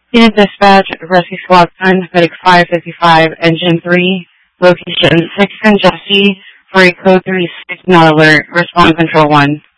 Unit dispatch, rescue squad 1, medic 555, engine 3, location 6 Jesse, for a code 3 signal alert, respond control 1.